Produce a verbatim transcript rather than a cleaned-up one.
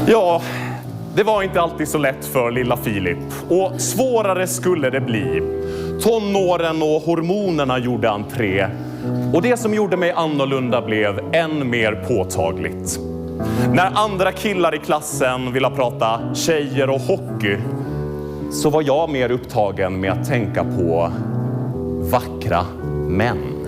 Ja, det var inte alltid så lätt för lilla Filip. Och svårare skulle det bli. Tonåren och hormonerna gjorde entré. Och det som gjorde mig annorlunda blev än mer påtagligt. När andra killar i klassen ville prata tjejer och hockey, så var jag mer upptagen med att tänka på vackra män.